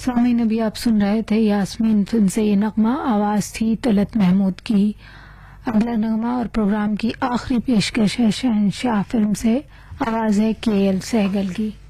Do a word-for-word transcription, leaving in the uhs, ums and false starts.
सामीन अभी आप सुन रहे थे यास्मीन फिल्म से ये नगमा। आवाज थी तलत महमूद की। अगला नगमा और प्रोग्राम की आखिरी पेशकश है शहंशाह फिल्म से। आवाज है के एल सहगल की।